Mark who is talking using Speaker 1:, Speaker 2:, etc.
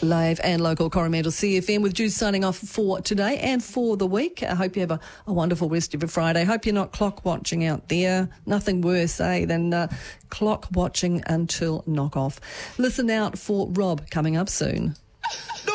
Speaker 1: Live and local Coromandel CFM with Jude signing off for today and for the week. I hope you have a wonderful rest of your Friday. Hope you're not clock watching out there. Nothing worse, than clock watching until knock off. Listen out for Rob coming up soon.